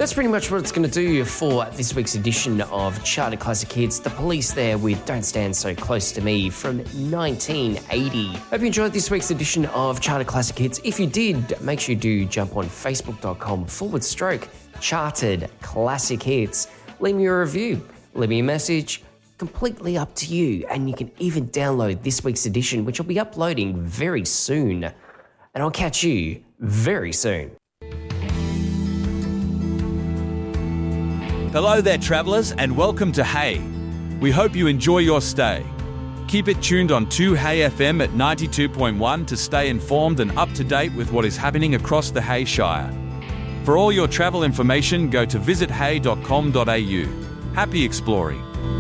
That's pretty much what it's going to do for this week's edition of Charted Classic Hits. The Police there with Don't Stand So Close to Me from 1980. Hope you enjoyed this week's edition of Charted Classic Hits. If you did, make sure you do jump on facebook.com/Charted Classic Hits. Leave me a review, leave me a message. Completely up to you. And you can even download this week's edition, which I'll be uploading very soon. And I'll catch you very soon. Hello there, travellers, and welcome to Hay. We hope you enjoy your stay. Keep it tuned on 2Hay FM at 92.1 to stay informed and up to date with what is happening across the Hay Shire. For all your travel information, go to visithay.com.au. Happy exploring.